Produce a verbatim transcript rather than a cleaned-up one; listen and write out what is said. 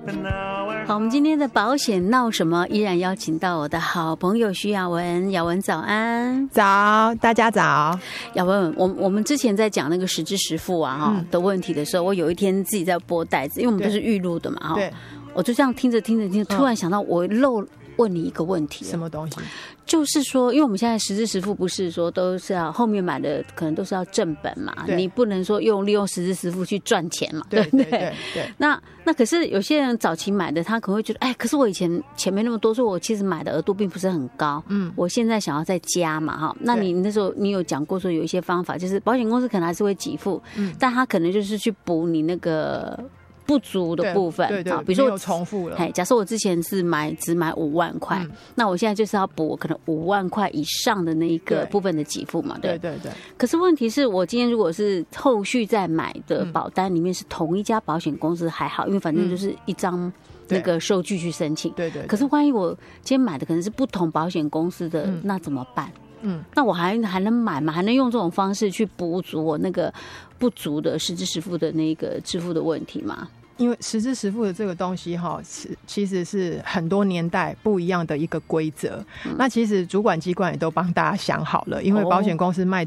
好，我们今天的保险闹什么依然邀请到我的好朋友徐雅文。雅文早安。 早，大家早。 雅文，我我们之前在讲那个实支实付啊哈、嗯、的问题的时候，我有一天自己在拨袋子，因为我们都是预录的嘛哈，对，我就这样听着听着听着，突然想到我漏问你一个问题。 什么东西？ 就是说，因为我们现在实支实付不是说都是要后面买的，可能都是要正本嘛，你不能说用利用实支实付去赚钱嘛，对不对？对对对。那那可是有些人早期买的，他可能会觉得，哎，可是我以前钱没那么多，所以我其实买的额度并不是很高，嗯，我现在想要再加嘛，哈。那你那时候你有讲过说有一些方法，就是保险公司可能还是会给付，嗯，但他可能就是去补你那个不足的部分， 对对对，比如说我重复了。 假设我之前是买只买五万块、嗯，那我现在就是要补可能五万块以上的那一个部分的给付嘛，对对 对, 对。可是问题是我今天如果是后续再买的保单里面是同一家保险公司还好，因为反正就是一张那个收据去申请，对 对, 对。可是万一我今天买的可能是不同保险公司的，嗯、那怎么办？嗯，那我还还能买吗？还能用这种方式去补足我那个不足的实支实付的那个支付的问题吗？ 因为实支实付的这个东西哈，其实是很多年代不一样的一个规则、嗯。那其实主管机关也都帮大家想好了，因为保险公司卖